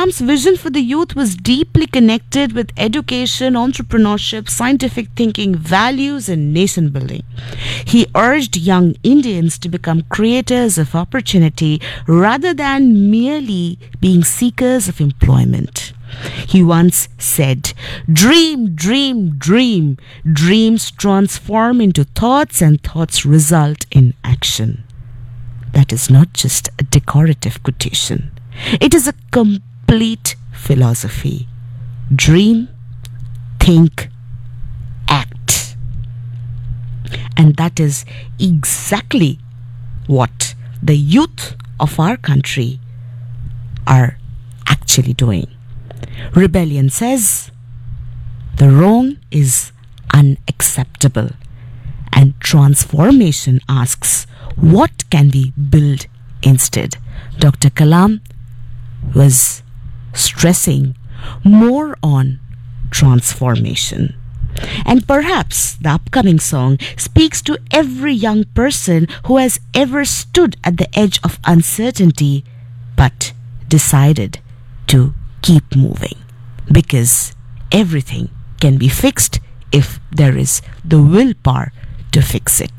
Kalam's vision for the youth was deeply connected with education, entrepreneurship, scientific thinking, values, and nation building. He urged young Indians to become creators of opportunity rather than merely being seekers of employment. He once said, "Dream, dream, dream. Dreams transform into thoughts and thoughts result in action." That is not just a decorative quotation. It is a complete philosophy. Dream, think, act. And that is exactly what the youth of our country are actually doing. Rebellion says the wrong is unacceptable, and transformation asks, what can we build instead? Dr. Kalam was stressing more on transformation. And perhaps the upcoming song speaks to every young person who has ever stood at the edge of uncertainty but decided to keep moving, because everything can be fixed if there is the willpower to fix it.